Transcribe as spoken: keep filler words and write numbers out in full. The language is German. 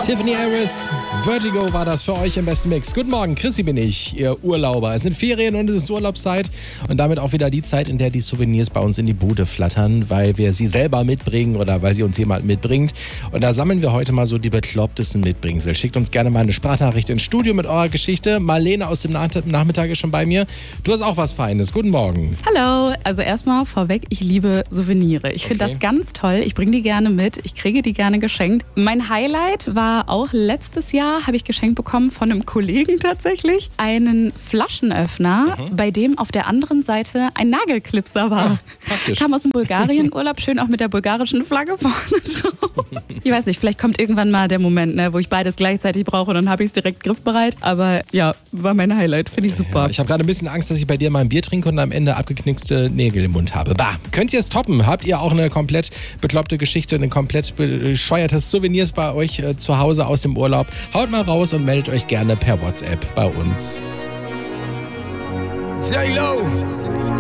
Tiffany Harris, Vertigo war das für euch im besten Mix. Guten Morgen, Chrissy bin ich, Ihr Urlauber. Es sind Ferien und es ist Urlaubszeit und damit auch wieder die Zeit, in der die Souvenirs bei uns in die Bude flattern, weil wir sie selber mitbringen oder weil sie uns jemand mitbringt. Und da sammeln wir heute mal so die beklopptesten Mitbringsel. Schickt uns gerne mal eine Sprachnachricht ins Studio mit eurer Geschichte. Marlene aus dem Nachmittag ist schon bei mir. Du hast auch was Feines. Guten Morgen. Hallo. Also erstmal vorweg, ich liebe Souvenirs. Ich finde Okay. das ganz toll. Ich bringe die gerne mit. Ich kriege die gerne geschenkt. Mein Highlight war auch letztes Jahr, habe ich geschenkt bekommen von einem Kollegen tatsächlich, einen Flaschenöffner, mhm. bei dem auf der anderen Seite ein Nagelklipser war. Ah, praktisch. Kam aus dem Bulgarien-Urlaub, schön auch mit der bulgarischen Flagge vorne drauf. Ich weiß nicht, vielleicht kommt irgendwann mal der Moment, ne, wo ich beides gleichzeitig brauche und dann habe ich es direkt griffbereit. Aber ja, war mein Highlight, finde ich super. Ja, ich habe gerade ein bisschen Angst, dass ich bei dir mal ein Bier trinke und am Ende abgeknickste Nägel im Mund habe. Bah, könnt ihr es toppen? Habt ihr auch eine komplett bekloppte Geschichte, ein komplett bescheuertes Souvenirs bei euch äh, zu Hause aus dem Urlaub? Haut mal raus und meldet euch gerne per WhatsApp bei uns. J-Lo.